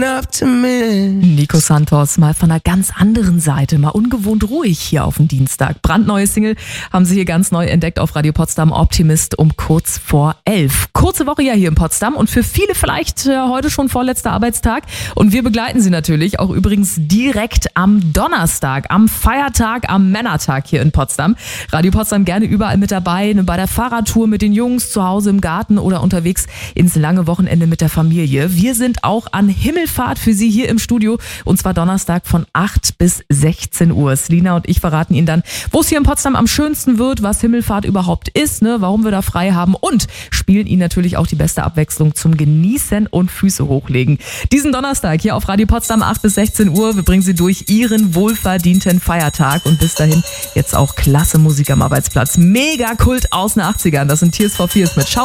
Nico Santos mal von einer ganz anderen Seite, mal ungewohnt ruhig hier auf dem Dienstag. Brandneue Single haben sie hier ganz neu entdeckt auf Radio Potsdam, Optimist um kurz vor 11. Kurze Woche ja hier in Potsdam und für viele vielleicht heute schon vorletzter Arbeitstag. Und wir begleiten sie natürlich auch übrigens direkt am Donnerstag, am Feiertag, am Männertag hier in Potsdam. Radio Potsdam gerne überall mit dabei, bei der Fahrradtour mit den Jungs, zu Hause im Garten oder unterwegs ins lange Wochenende mit der Familie. Wir sind auch an Himmelfahrt für Sie hier im Studio und zwar Donnerstag von 8 bis 16 Uhr. Selina und ich verraten Ihnen dann, wo es hier in Potsdam am schönsten wird, was Himmelfahrt überhaupt ist, warum wir da frei haben und spielen Ihnen natürlich auch die beste Abwechslung zum Genießen und Füße hochlegen. Diesen Donnerstag hier auf Radio Potsdam 8 bis 16 Uhr. Wir bringen Sie durch Ihren wohlverdienten Feiertag und bis dahin jetzt auch klasse Musik am Arbeitsplatz. Mega Kult aus den 80ern. Das sind Tears for Fears mit Schau